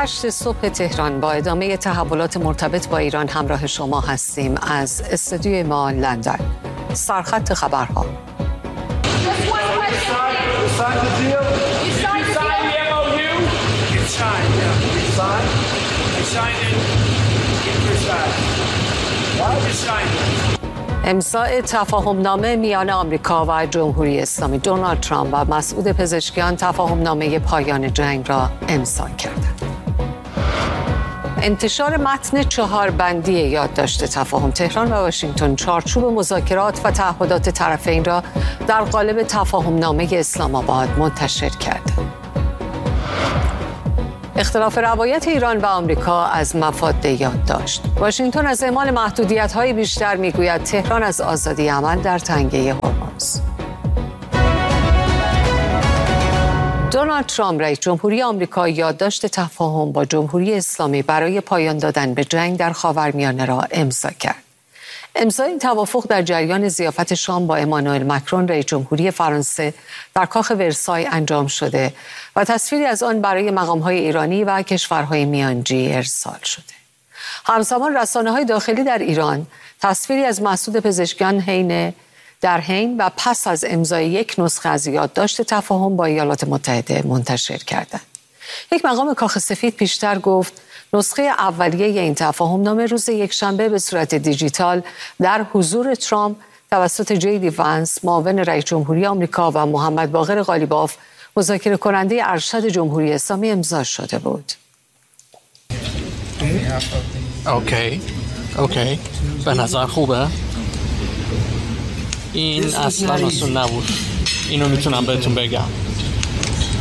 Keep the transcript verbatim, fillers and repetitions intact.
هشت صبح تهران با ادامه تحولات مرتبط با ایران همراه شما هستیم از استودیوی ما لندن. سرخط خبرها. امضای تفاهمنامه میان آمریکا و جمهوری اسلامی. دونالد ترامپ و مسعود پزشکیان تفاهمنامه پایان جنگ را امضا کردند. انتشار متن چهار بندی یادداشت تفاهم. تهران و واشنگتن چارچوب مذاکرات و تعهدات طرفین را در قالب تفاهمنامه اسلام آباد منتشر کردند. اختلاف روایت ایران و آمریکا از مفاد یادداشت. واشنگتن از اعمال محدودیت‌های بیشتر میگوید، تهران از آزادی عمل در تنگه هرمز. دونالد ترامپ رئیس جمهوری آمریکا یادداشت تفاهم با جمهوری اسلامی برای پایان دادن به جنگ در خاورمیانه را امضا کرد. امضای این توافق در جریان ضیافت شام با امانوئل مکرون رئیس جمهوری فرانسه در کاخ ورسای انجام شده و تصویری از آن برای مقام‌های ایرانی و کشورهای میانجی ارسال شده. همزمان رسانه‌های داخلی در ایران تصویری از مسعود پزشکیان حین در حین و پس از امضای یک نسخه از یادداشت تفاهم با ایالات متحده منتشر کردند. یک مقام کاخ سفید پیشتر گفت نسخه اولیه این تفاهمنامه روز یکشنبه به صورت دیجیتال در حضور ترامپ توسط جی دی وانس معاون رئیس جمهوری آمریکا و محمد باقر قالیباف مذاکره کننده ارشد جمهوری اسلامی امضا شده بود. اوکی اوکی به نظر خوبه. این اصلا اصلا نبود. اینو میتونم بهتون بگم.